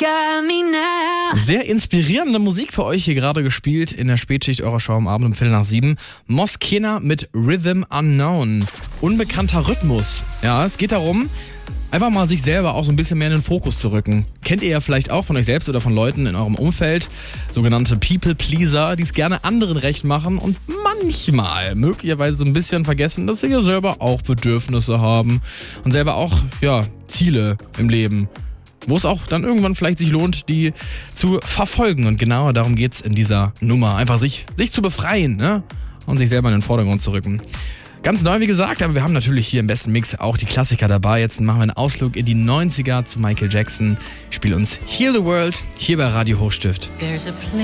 got me now. Sehr inspirierende Musik für euch hier gerade gespielt in der Spätschicht eurer Show am Abend um 6:45. Moskena mit Rhythm Unknown. Unbekannter Rhythmus. Ja, es geht darum, einfach mal sich selber auch so ein bisschen mehr in den Fokus zu rücken. Kennt ihr ja vielleicht auch von euch selbst oder von Leuten in eurem Umfeld, sogenannte People-Pleaser, die es gerne anderen recht machen und manchmal möglicherweise so ein bisschen vergessen, dass sie ja selber auch Bedürfnisse haben und selber auch, Ziele im Leben, wo es auch dann irgendwann vielleicht sich lohnt, die zu verfolgen. Und genau darum geht's in dieser Nummer. Einfach sich zu befreien, ne? Und sich selber in den Vordergrund zu rücken. Ganz neu, wie gesagt, aber wir haben natürlich hier im besten Mix auch die Klassiker dabei. Jetzt machen wir einen Ausflug in die 90er zu Michael Jackson. Ich spiele uns Heal the World hier bei Radio Hochstift.